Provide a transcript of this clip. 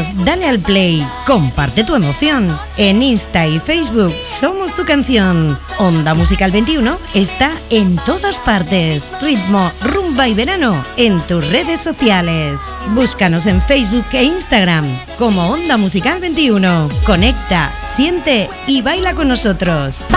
Escúchanos, dale al play, comparte tu emoción. En Insta y Facebook somos tu canción. Onda Musical 21 está en todas partes. Ritmo, rumba y verano en tus redes sociales. Búscanos en Facebook e Instagram como Onda Musical 21. Conecta, siente y baila con nosotros.